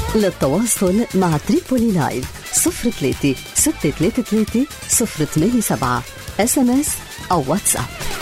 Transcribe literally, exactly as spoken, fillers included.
للتواصل مع تريبولي لايف صفر ثلاثة ستة ثلاثة ثلاثة صفر ثمانية سبعة اس ام اس أو واتساب.